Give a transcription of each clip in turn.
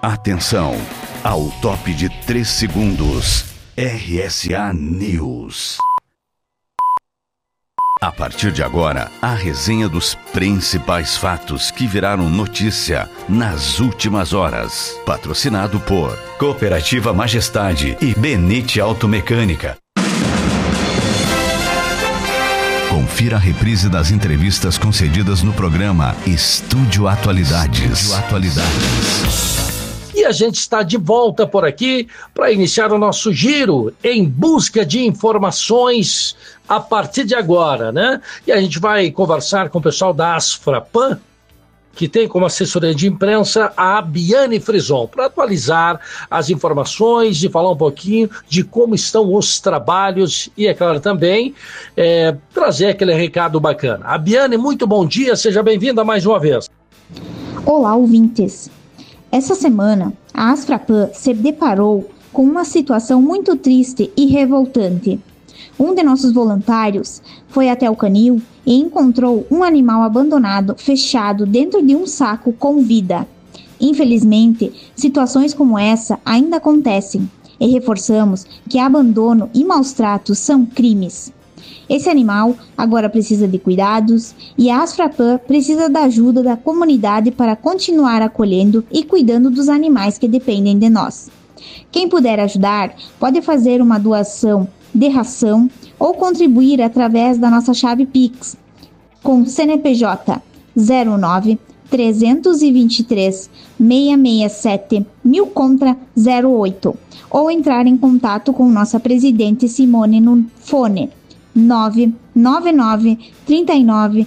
Atenção, ao top de 3 segundos, RSA News. A partir de agora, a resenha dos principais fatos que viraram notícia nas últimas horas. Patrocinado por Cooperativa Majestade e Benite Automecânica. Confira a reprise das entrevistas concedidas no programa Estúdio Atualidades. E a gente está de volta por aqui para iniciar o nosso giro em busca de informações a partir de agora, né? E a gente vai conversar com o pessoal da Asfrapan, que tem como assessoria de imprensa a Biane Frison, para atualizar as informações e falar um pouquinho de como estão os trabalhos e, é claro, também trazer aquele recado bacana. A Biane, muito bom dia, seja bem-vinda mais uma vez. Olá, ouvintes. Essa semana, a Asfrapan se deparou com uma situação muito triste e revoltante. Um de nossos voluntários foi até o canil e encontrou um animal abandonado, fechado dentro de um saco com vida. Infelizmente, situações como essa ainda acontecem e reforçamos que abandono e maus tratos são crimes. Esse animal agora precisa de cuidados e a Asfrapan precisa da ajuda da comunidade para continuar acolhendo e cuidando dos animais que dependem de nós. Quem puder ajudar pode fazer uma doação de ração ou contribuir através da nossa chave Pix com CNPJ 09 323 667 1000 contra 08 ou entrar em contato com nossa presidente Simone no fone 999 39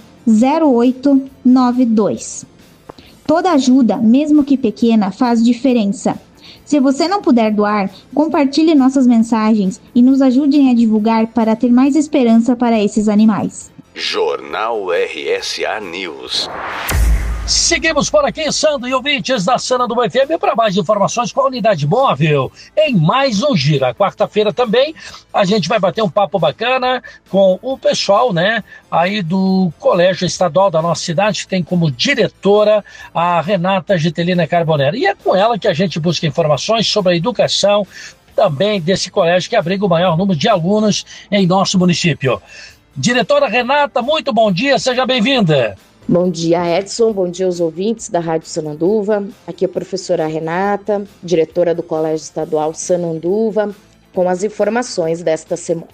0892. Toda ajuda, mesmo que pequena, faz diferença. Se você não puder doar, compartilhe nossas mensagens e nos ajudem a divulgar para ter mais esperança para esses animais. Jornal RSA News. Seguimos por aqui, Sandro e ouvintes da Sananduva FM, para mais informações com a unidade móvel em mais um giro. A quarta-feira também a gente vai bater um papo bacana com o pessoal, né, aí do Colégio Estadual da nossa cidade, que tem como diretora a Renata Gitelina Carbonera. E é com ela que a gente busca informações sobre a educação também desse colégio que abriga o maior número de alunos em nosso município. Diretora Renata, muito bom dia, seja bem-vinda. Bom dia, Edson. Bom dia aos ouvintes da Rádio Sananduva. Aqui é a professora Renata, diretora do Colégio Estadual Sananduva, com as informações desta semana.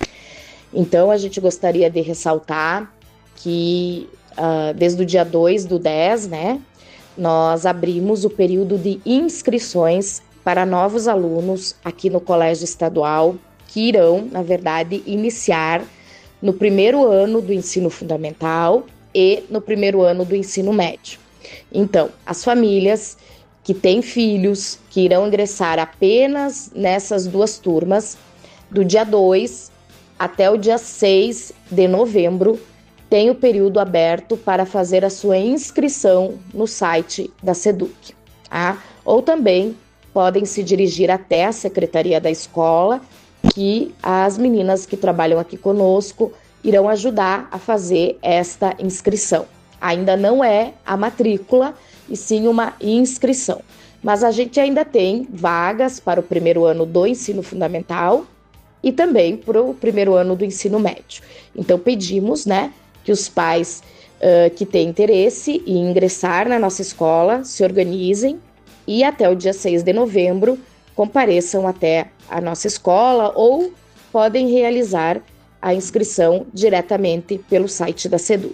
Então, a gente gostaria de ressaltar que desde o dia 2/10, né, nós abrimos o período de inscrições para novos alunos aqui no Colégio Estadual, que irão, na verdade, iniciar no primeiro ano do ensino fundamental e no primeiro ano do ensino médio. Então, as famílias que têm filhos que irão ingressar apenas nessas duas turmas, do dia 2 até o dia 6 de novembro, tem o período aberto para fazer a sua inscrição no site da SEDUC. Tá? Ou também podem se dirigir até a secretaria da escola, que as meninas que trabalham aqui conosco irão ajudar a fazer esta inscrição. Ainda não é a matrícula, e sim uma inscrição. Mas a gente ainda tem vagas para o primeiro ano do ensino fundamental e também para o primeiro ano do ensino médio. Então pedimos, né, que os pais que têm interesse em ingressar na nossa escola se organizem e até o dia 6 de novembro compareçam até a nossa escola ou podem realizar a inscrição diretamente pelo site da SEDUC.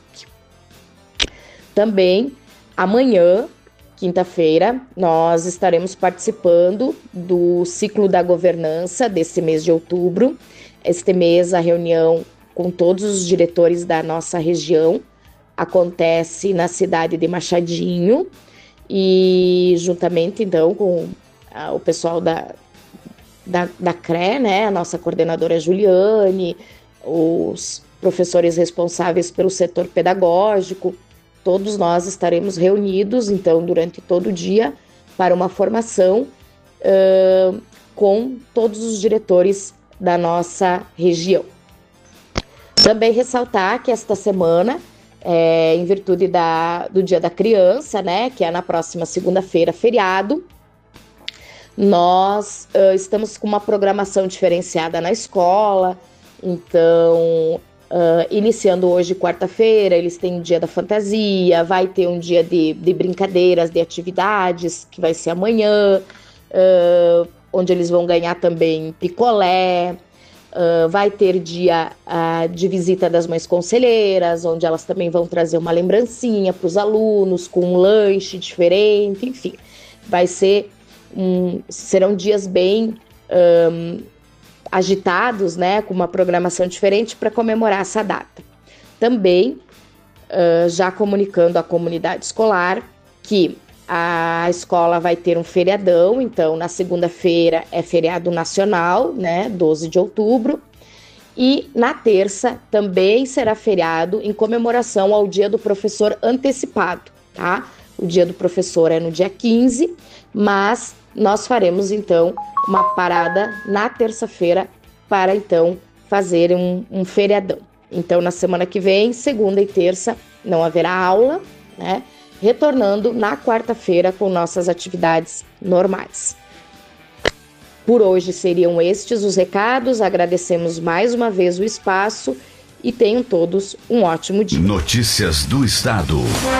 Também, amanhã, quinta-feira, nós estaremos participando do ciclo da governança desse mês de outubro. Este mês, a reunião com todos os diretores da nossa região acontece na cidade de Machadinho e juntamente, então, com o pessoal da CRE, né, a nossa coordenadora Juliane, os professores responsáveis pelo setor pedagógico, todos nós estaremos reunidos, então, durante todo o dia, para uma formação com todos os diretores da nossa região. Também ressaltar que esta semana, em virtude do Dia da Criança, né, que é na próxima segunda-feira, feriado, Nós estamos com uma programação diferenciada na escola, então, iniciando hoje, quarta-feira, eles têm um dia da fantasia, vai ter um dia de brincadeiras, de atividades, que vai ser amanhã, onde eles vão ganhar também picolé. Vai ter dia de visita das mães conselheiras, onde elas também vão trazer uma lembrancinha para os alunos, com um lanche diferente, enfim. Serão dias bem agitados, né, com uma programação diferente para comemorar essa data. Também, já comunicando à comunidade escolar que a escola vai ter um feriadão, então na segunda-feira é feriado nacional, né, 12 de outubro, e na terça também será feriado em comemoração ao Dia do Professor antecipado, tá? O Dia do Professor é no dia 15, mas nós faremos então uma parada na terça-feira para então fazer um feriadão. Então na semana que vem, segunda e terça, não haverá aula, né? Retornando na quarta-feira com nossas atividades normais. Por hoje seriam estes os recados, agradecemos mais uma vez o espaço e tenham todos um ótimo dia. Notícias do Estado.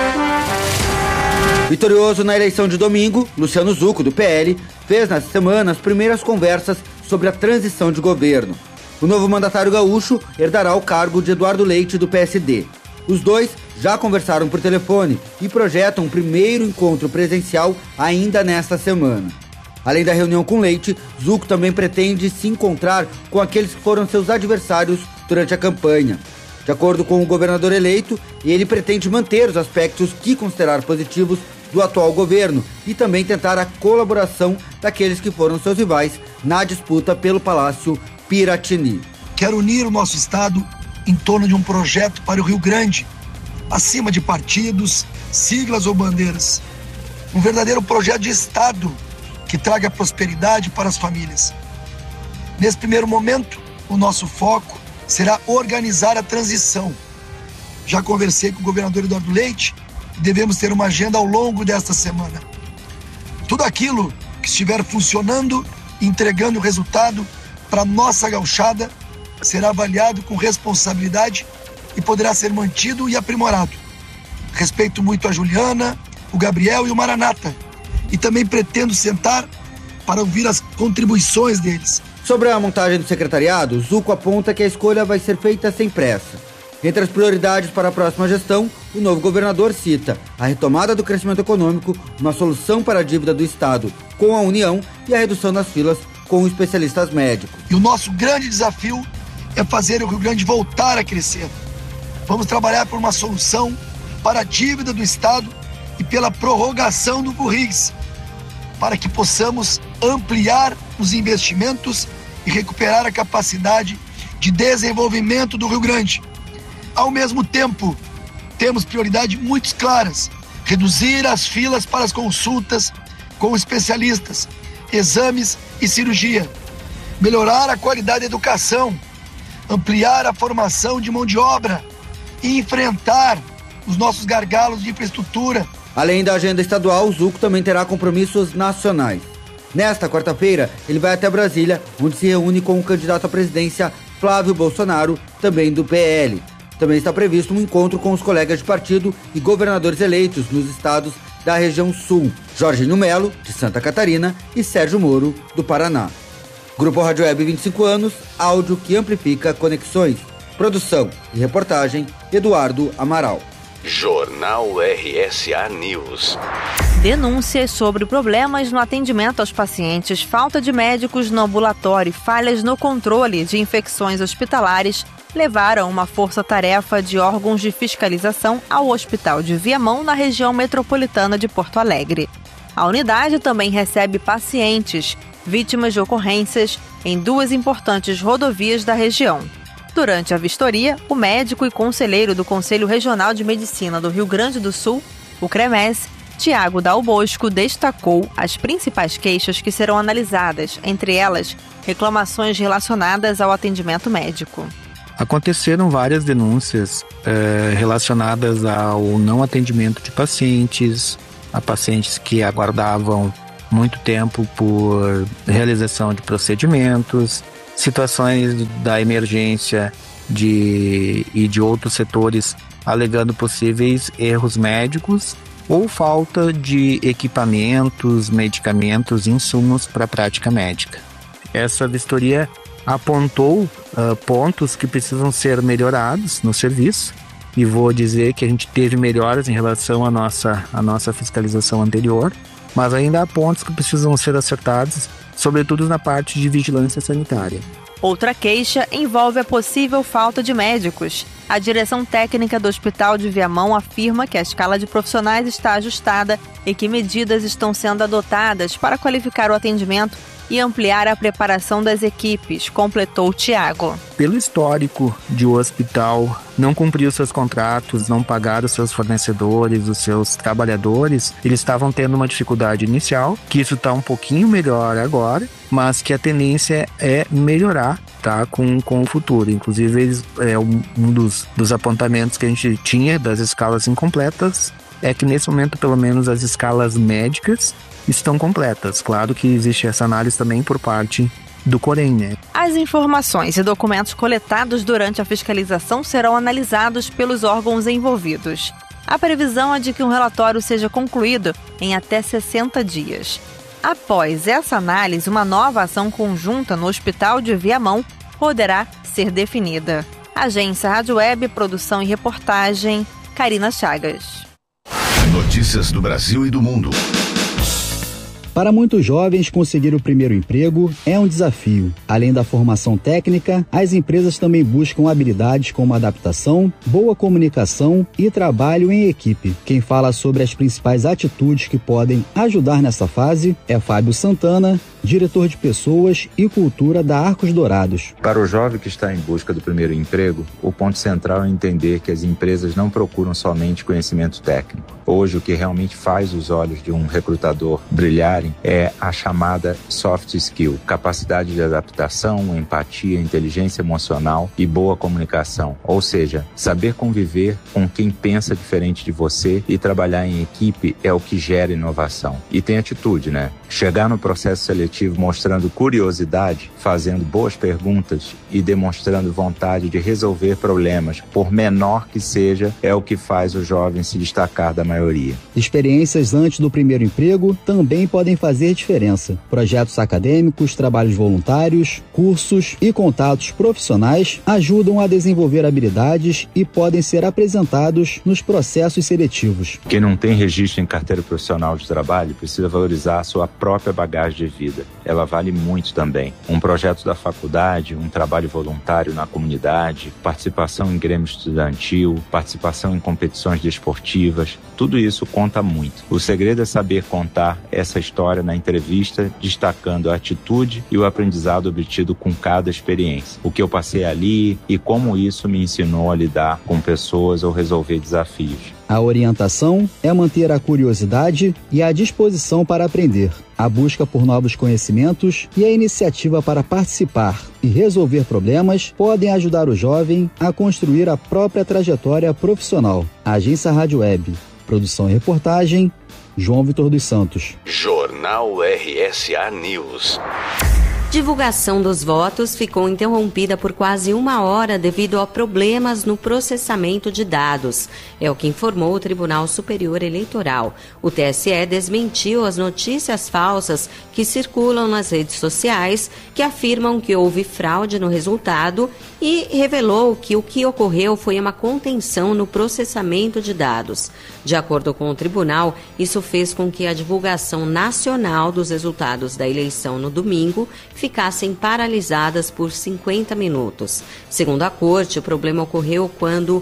Vitorioso na eleição de domingo, Luciano Zucco, do PL, fez nesta semana as primeiras conversas sobre a transição de governo. O novo mandatário gaúcho herdará o cargo de Eduardo Leite, do PSD. Os dois já conversaram por telefone e projetam um primeiro encontro presencial ainda nesta semana. Além da reunião com Leite, Zucco também pretende se encontrar com aqueles que foram seus adversários durante a campanha. De acordo com o governador eleito, ele pretende manter os aspectos que considerar positivos do atual governo e também tentar a colaboração daqueles que foram seus rivais na disputa pelo Palácio Piratini. Quero unir o nosso estado em torno de um projeto para o Rio Grande, acima de partidos, siglas ou bandeiras. Um verdadeiro projeto de Estado que traga prosperidade para as famílias. Nesse primeiro momento, o nosso foco será organizar a transição. Já conversei com o governador Eduardo Leite e devemos ter uma agenda ao longo desta semana. Tudo aquilo que estiver funcionando e entregando resultado para a nossa gauchada será avaliado com responsabilidade e poderá ser mantido e aprimorado. Respeito muito a Juliana, o Gabriel e o Maranata, e também pretendo sentar para ouvir as contribuições deles. Sobre a montagem do secretariado, Zucco aponta que a escolha vai ser feita sem pressa. Entre as prioridades para a próxima gestão, o novo governador cita a retomada do crescimento econômico, uma solução para a dívida do Estado com a União e a redução das filas com especialistas médicos. E o nosso grande desafio é fazer o Rio Grande voltar a crescer. Vamos trabalhar por uma solução para a dívida do Estado e pela prorrogação do Burrigs, para que possamos ampliar os investimentos e recuperar a capacidade de desenvolvimento do Rio Grande. Ao mesmo tempo, temos prioridades muito claras: reduzir as filas para as consultas com especialistas, exames e cirurgia, melhorar a qualidade da educação, ampliar a formação de mão de obra e enfrentar os nossos gargalos de infraestrutura. Além da agenda estadual, Zucco também terá compromissos nacionais. Nesta quarta-feira, ele vai até Brasília, onde se reúne com o candidato à presidência Flávio Bolsonaro, também do PL. Também está previsto um encontro com os colegas de partido e governadores eleitos nos estados da região sul, Jorginho Melo, de Santa Catarina, e Sérgio Moro, do Paraná. Grupo Rádio Web 25 anos, áudio que amplifica conexões. Produção e reportagem, Eduardo Amaral. Jornal RSA News. Denúncias sobre problemas no atendimento aos pacientes, falta de médicos no ambulatório e falhas no controle de infecções hospitalares levaram uma força-tarefa de órgãos de fiscalização ao Hospital de Viamão, na região metropolitana de Porto Alegre. A unidade também recebe pacientes, vítimas de ocorrências, em duas importantes rodovias da região. Durante a vistoria, o médico e conselheiro do Conselho Regional de Medicina do Rio Grande do Sul, o CREMES, Tiago Dal Bosco, destacou as principais queixas que serão analisadas, entre elas, reclamações relacionadas ao atendimento médico. Aconteceram várias denúncias relacionadas ao não atendimento de pacientes, a pacientes que aguardavam muito tempo por realização de procedimentos, situações da emergência e de outros setores alegando possíveis erros médicos ou falta de equipamentos, medicamentos, insumos para a prática médica. Essa vistoria apontou pontos que precisam ser melhorados no serviço, e vou dizer que a gente teve melhoras em relação à nossa fiscalização anterior, mas ainda há pontos que precisam ser acertados, sobretudo na parte de vigilância sanitária. Outra queixa envolve a possível falta de médicos. A direção técnica do Hospital de Viamão afirma que a escala de profissionais está ajustada e que medidas estão sendo adotadas para qualificar o atendimento e ampliar a preparação das equipes, completou Tiago. Pelo histórico de o hospital não cumprir os seus contratos, não pagar os seus fornecedores, os seus trabalhadores, eles estavam tendo uma dificuldade inicial, que isso está um pouquinho melhor agora, mas que a tendência é melhorar, tá, com o futuro. Inclusive, um dos apontamentos que a gente tinha das escalas incompletas é que nesse momento, pelo menos, as escalas médicas estão completas. Claro que existe essa análise também por parte do Corém, né? As informações e documentos coletados durante a fiscalização serão analisados pelos órgãos envolvidos. A previsão é de que um relatório seja concluído em até 60 dias. Após essa análise, uma nova ação conjunta no Hospital de Viamão poderá ser definida. Agência Rádio Web, produção e reportagem, Karina Chagas. Notícias do Brasil e do mundo. Para muitos jovens, conseguir o primeiro emprego é um desafio. Além da formação técnica, as empresas também buscam habilidades como adaptação, boa comunicação e trabalho em equipe. Quem fala sobre as principais atitudes que podem ajudar nessa fase é Fábio Santana, diretor de Pessoas e Cultura da Arcos Dourados. Para o jovem que está em busca do primeiro emprego, o ponto central é entender que as empresas não procuram somente conhecimento técnico. Hoje, o que realmente faz os olhos de um recrutador brilharem é a chamada soft skill, capacidade de adaptação, empatia, inteligência emocional e boa comunicação. Ou seja, saber conviver com quem pensa diferente de você e trabalhar em equipe é o que gera inovação. E tem atitude, né? Chegar no processo seletivo mostrando curiosidade, fazendo boas perguntas e demonstrando vontade de resolver problemas, por menor que seja, é o que faz o jovem se destacar da maioria. Experiências antes do primeiro emprego também podem fazer diferença. Projetos acadêmicos, trabalhos voluntários, cursos e contatos profissionais ajudam a desenvolver habilidades e podem ser apresentados nos processos seletivos. Quem não tem registro em carteira profissional de trabalho precisa valorizar a sua própria bagagem de vida. Ela vale muito também. Um projeto da faculdade, um trabalho voluntário na comunidade, participação em grêmio estudantil, participação em competições desportivas, tudo isso conta muito. O segredo é saber contar essa história na entrevista, destacando a atitude e o aprendizado obtido com cada experiência. O que eu passei ali e como isso me ensinou a lidar com pessoas ou resolver desafios. A orientação é manter a curiosidade e a disposição para aprender, a busca por novos conhecimentos e a iniciativa para participar e resolver problemas podem ajudar o jovem a construir a própria trajetória profissional. Agência Rádio Web, produção e reportagem, João Vitor dos Santos. Jornal RSA News. Divulgação dos votos ficou interrompida por quase 1 hora devido a problemas no processamento de dados. É o que informou o Tribunal Superior Eleitoral. O TSE desmentiu as notícias falsas que circulam nas redes sociais que afirmam que houve fraude no resultado e revelou que o que ocorreu foi uma contenção no processamento de dados. De acordo com o tribunal, isso fez com que a divulgação nacional dos resultados da eleição no domingo ficassem paralisadas por 50 minutos. Segundo a corte, o problema ocorreu quando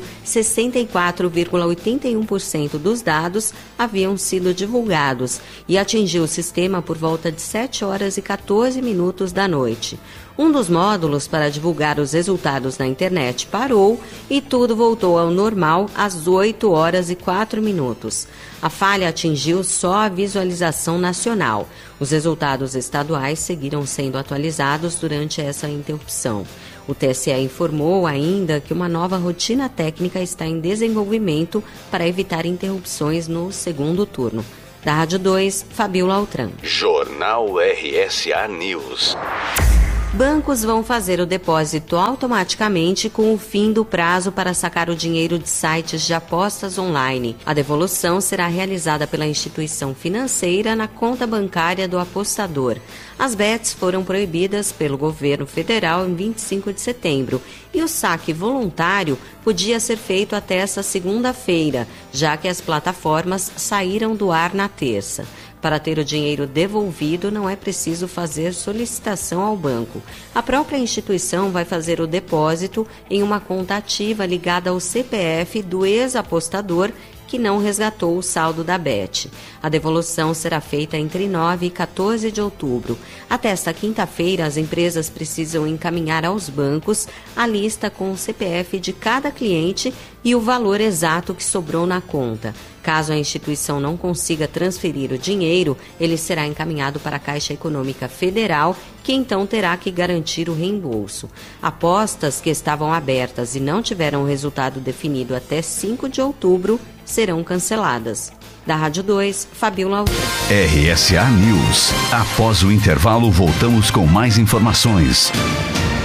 64,81% dos dados haviam sido divulgados e atingiu o sistema por volta de 7 horas e 14 minutos da noite. Um dos módulos para divulgar os resultados na internet parou e tudo voltou ao normal às 8 horas e 4 minutos. A falha atingiu só a visualização nacional. Os resultados estaduais seguiram sendo atualizados durante essa interrupção. O TSE informou ainda que uma nova rotina técnica está em desenvolvimento para evitar interrupções no segundo turno. Da Rádio 2, Fabiola Altran. Jornal RSA News. Bancos vão fazer o depósito automaticamente com o fim do prazo para sacar o dinheiro de sites de apostas online. A devolução será realizada pela instituição financeira na conta bancária do apostador. As bets foram proibidas pelo governo federal em 25 de setembro e o saque voluntário podia ser feito até essa segunda-feira, já que as plataformas saíram do ar na terça. Para ter o dinheiro devolvido, não é preciso fazer solicitação ao banco. A própria instituição vai fazer o depósito em uma conta ativa ligada ao CPF do ex-apostador que não resgatou o saldo da bet. A devolução será feita entre 9 e 14 de outubro. Até esta quinta-feira, as empresas precisam encaminhar aos bancos a lista com o CPF de cada cliente e o valor exato que sobrou na conta. Caso a instituição não consiga transferir o dinheiro, ele será encaminhado para a Caixa Econômica Federal, que então terá que garantir o reembolso. Apostas que estavam abertas e não tiveram resultado definido até 5 de outubro serão canceladas. Da Rádio 2, Fabiola Altran. RSA News. Após o intervalo, voltamos com mais informações.